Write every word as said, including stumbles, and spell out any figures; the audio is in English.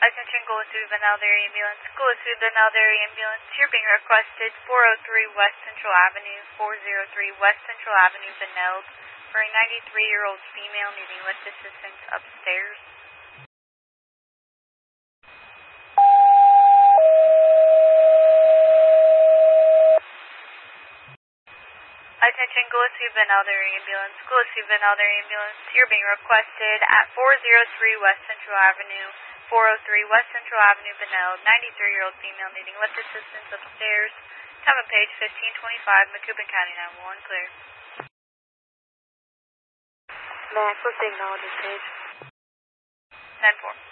Attention, Gillespie Benalder Ambulance. Gillespie Benalder Ambulance. You're being requested four oh three West Central Avenue, four oh three West Central Avenue, Beneld, for a ninety-three-year-old female needing lift assistance upstairs. Attention, Gillespie Benalder Ambulance. Gillespie Benalder Ambulance. You're being requested at four oh three West Central Avenue, four oh three West Central Avenue, Beneld, ninety-three-year-old female needing lift assistance upstairs. Time of page fifteen twenty-five, Macoupin County nine one one, clear. Max, what's the acknowledgement page? ten four.